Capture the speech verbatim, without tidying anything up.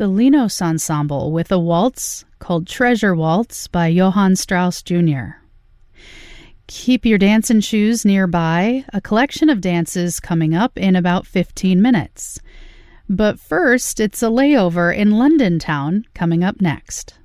the Linos Ensemble with a waltz called Treasure Waltz by Johann Strauss Junior Keep your dancing shoes nearby, a collection of dances coming up in about fifteen minutes. But first, it's a layover in London town coming up next.